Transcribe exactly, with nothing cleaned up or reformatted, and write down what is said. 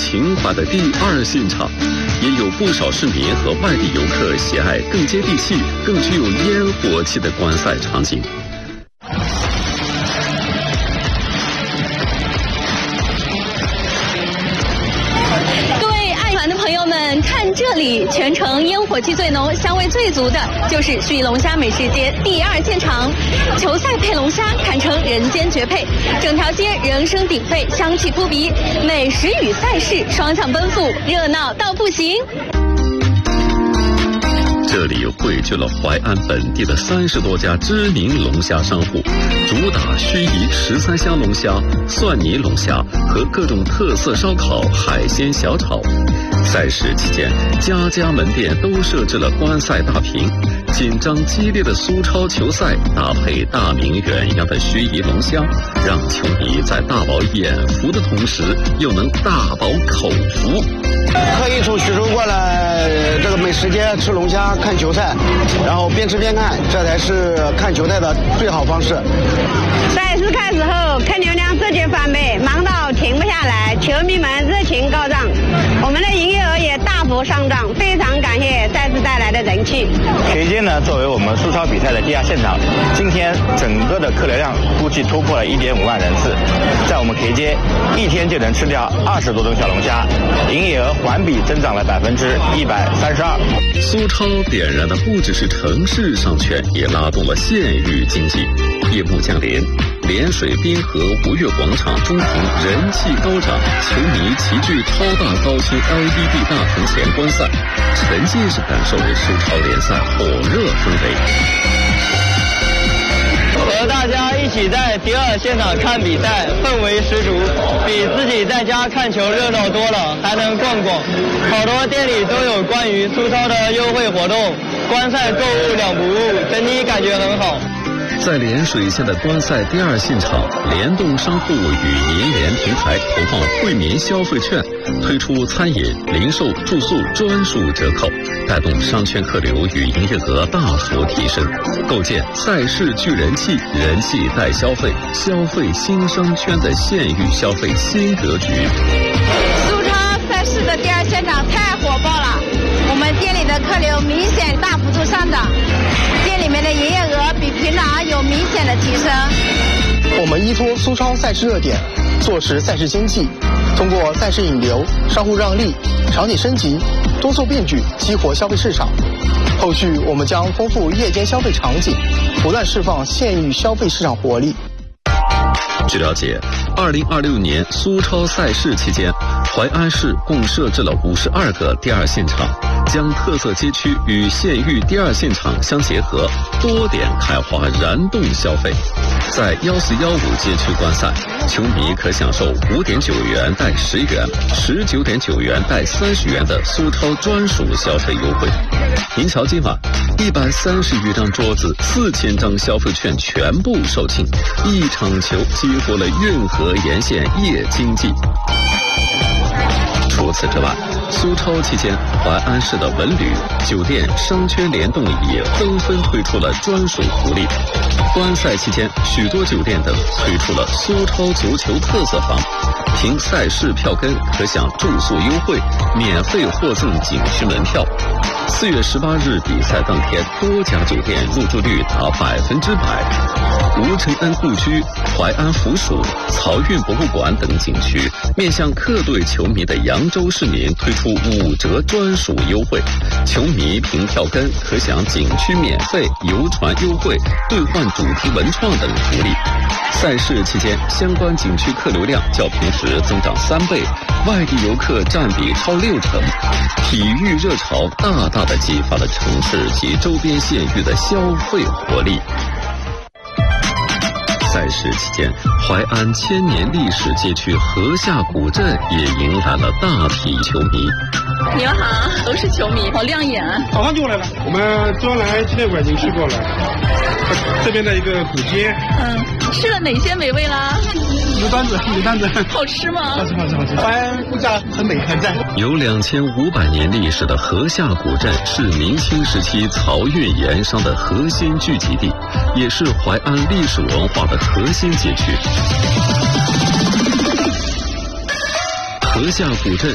情怀的第二现场，也有不少市民和外地游客喜爱更接地气、更具有烟火气的观赛场景。 看这里，全程烟火气最浓、香味最足的，就是盱眙龙虾美食街第二现场。球赛配龙虾，堪称人间绝配。整条街人声鼎沸，香气扑鼻，美食与赛事双向奔赴，热闹到不行。 这里汇聚了淮安本地的三十多家知名龙虾商户，主打盱眙十三香龙虾、蒜泥龙虾和各种特色烧烤、海鲜小炒。赛事期间，家家门店都设置了观赛大屏，紧张激烈的苏超球赛搭配大名远扬的盱眙龙虾，让球迷在大饱眼福的同时，又能大饱口福。 特意从徐州过来这个美食街吃龙虾看球赛，然后边吃边看，这才是看球赛的最好方式。 赛事开始后，客流量直接翻倍，忙到停不下来，球迷们热情高涨，我们的营业额也大幅上涨，非常感谢赛事带来的人气。 盱眙街呢，作为我们苏超比赛的第二现场，今天整个的客流量估计突破了一点五万人次，在我们盱眙街一天就能吃掉二十多吨小龙虾，营业额环比增长了百分之一百三十二。 苏超点燃的不只是城市商圈，也拉动了县域经济。夜幕降临，涟水滨河吴越广场中庭人气高涨，球迷齐聚超大高清 L E D 大屏前观赛，沉浸式感受苏超联赛火热氛围。 和大家一起在第二现场看比赛，氛围十足，比自己在家看球热闹多了，还能逛逛。好多店里都有关于苏超的优惠活动，观赛购物两不误，整体感觉很好。 在涟水县的观赛第二现场，联动商户与银联平台投放惠民消费券，推出餐饮、零售、住宿专属折扣，带动商圈客流与营业额大幅提升，构建赛事聚人气、人气带消费、消费新商圈的县域消费新格局。 苏超赛事的第二现场太火爆了，我们店里的客流明显大幅度上涨，店里面的营业额比平常有明显的提升。 我们依托苏超赛事热点，做实赛事经济，通过赛事引流、商户让利、场景升级，多做变局，激活消费市场。后续我们将丰富夜间消费场景，不断释放县域消费市场活力。 据了解，二零二六年苏超赛事期间，淮安市共设置了五十二个第二现场，将特色街区与县域第二现场相结合，多点开花，燃动消费。在幺四幺五街区观赛，球迷可享受五点九元带十元、十九点九元带三十元的苏超专属消费优惠。您瞧，今晚一百三十余张桌子，四千张消费券全部售罄，一场球激活了运河沿线夜经济。除此之外，苏超期间，淮安市的文旅、酒店、商圈联动也纷纷推出了专属福利。观赛期间，许多酒店等推出了苏超足球特色房，凭赛事票根可享住宿优惠，免费获赠景区门票。四月十八日比赛当天，多家酒店入住率达百分之百。吴承恩故居、淮安府署、漕运博物馆等景区，面向客队球迷的扬州市民推出五折专属优惠，球迷凭票根可享景区免费、游船优惠、兑换主题文创等福利。赛事期间，相关景区客流量较平时增长三倍，外地游客占比超六成，体育热潮大大的激发了城市及周边县域的消费活力。赛事期间，淮安千年历史街区河下古镇也迎来了大批球迷。 你们好，都是球迷，好亮眼。 早上就来了，我们专来纪念馆已经去过了，这边的一个古街。 嗯，吃了哪些美味啦？ 牛单子，牛单子， 好吃吗？ 好吃，好吃，好吃。淮安物价很美，很赞。 有两千五百年历史的河下古镇是明清时期漕运盐商的核心聚集地，也是淮安历史文化的核心街区。河下古镇